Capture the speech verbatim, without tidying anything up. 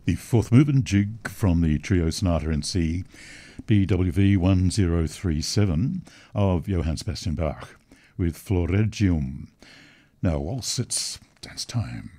The fourth movement jig from the Trio Sonata in C, B W V one zero three seven of Johann Sebastian Bach with Florilegium. Now, waltz, it's dance time.